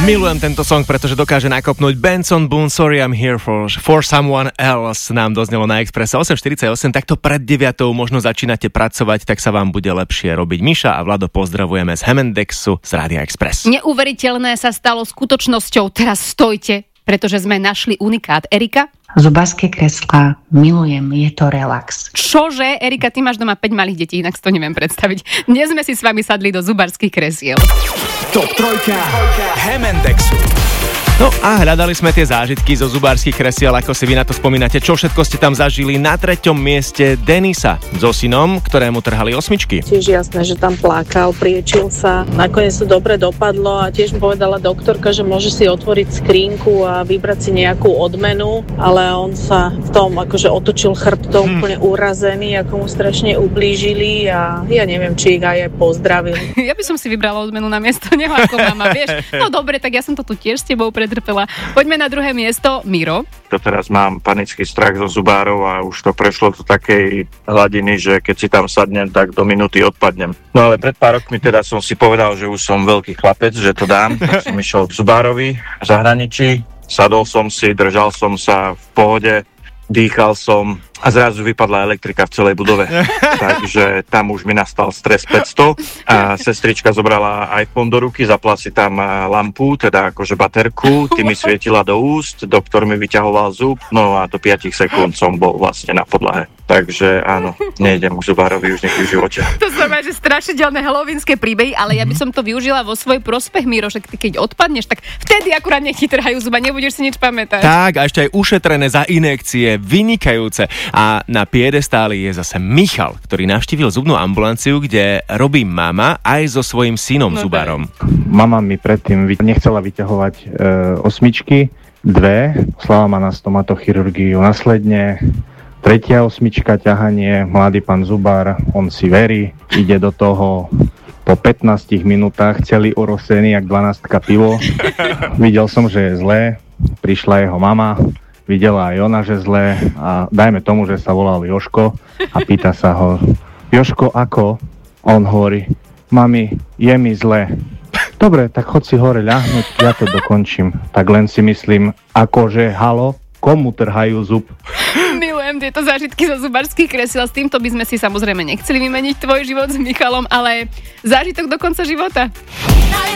Milujem tento song, pretože dokáže nakopnúť. Benson Boone, Sorry I'm Here for Someone Else nám doznelo na Expresse 8.48, takto pred 9 možno začínate pracovať, tak sa vám bude lepšie robiť. Miša a Vlado pozdravujeme z Hemendexu z Rádia Express. Neuveriteľné sa stalo skutočnosťou, teraz stojte, pretože sme našli unikát. Erika? Zubarské kreslá milujem, je to relax. Čože? Erika, ty máš doma 5 malých detí, inak si to neviem predstaviť. Dnes sme si s vami sadli do zubarských kresiel. Top 3 Hemendexu. No a hľadali sme tie zážitky zo zubárskych kresiel, ako si vy na to spomínate, čo všetko ste tam zažili. Na 3. mieste Denisa so synom, ktorému trhali osmičky. Tiež jasné, že tam plakal, priečil sa. Nakoniec to dobre dopadlo a tiež mi povedala doktorka, že môže si otvoriť skrínku a vybrať si nejakú odmenu, ale on sa v tom akože otočil chrbtom úplne urazený, ako mu strašne ublížili a ja neviem, či ich aj pozdravil. Ja by som si vybrala odmenu na miesto neho ako mama, vieš. No dobre, tak ja som to tu tiež s tebou pretrpela. Poďme na 2. miesto, Miro. Teraz mám panický strach zo zubárov a už to prešlo do takej hladiny, že keď si tam sadnem, tak do minúty odpadnem. No ale pred pár rokmi teda som si povedal, že už som veľký chlapec, že to dám. Tak som išiel k zubárovi v zahraničí, sadol som si, držal som sa v pohode, dýchal som a zrazu vypadla elektrika v celej budove. Takže tam už mi nastal stres 500 a sestrička zobrala iPhone do ruky, zapla si tam lampu, teda akože baterku, tým mi svietila do úst, doktor mi vyťahoval zub, no a do 5 sekúnd som bol vlastne na podlahe. Takže áno, nejdem k zubárovi už nikdy v živote. To znamená, že strašidelné halloweenské príbehy, ale ja by som to využila vo svoj prospech, Miro, že ty keď odpadneš, tak vtedy akurát nech ti trhajú zuba, nebudeš si nič pamätať. Tak, a ešte aj ušetrené za inekcie, vynikajúce. A na piedestáli je zase Michal, ktorý navštívil zubnú ambulanciu, kde robí mama aj so svojím synom zubárom. Mama mi predtým nechcela vyťahovať osmičky, 2, poslala ma na stomatochirurgiu, následne 3. osmička, ťahanie, mladý pán zubár, on si verí, ide do toho po 15 minútach, celý urosený, jak 12 pivo. Videl som, že je zlé, prišla jeho mama, videla aj ona, že zlé a dajme tomu, že sa volal Joško a pýta sa ho, Joško, ako? On hovorí, mami, je mi zlé. Dobre, tak chod si hore ľahnuť, ja to dokončím. Tak len si myslím, akože, halo, komu trhajú zub? Milujem tieto zážitky zo zubárskych kresiel. S týmto by sme si samozrejme nechceli vymeniť tvoj život s Michalom, ale zážitok do konca života.